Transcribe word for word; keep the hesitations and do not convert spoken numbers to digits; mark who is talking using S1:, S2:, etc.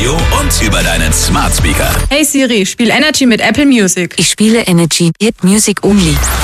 S1: Radio und über deinen Smart Speaker.
S2: Hey Siri, spiel Energy mit Apple Music.
S3: Ich spiele Energy, Hit Music Only.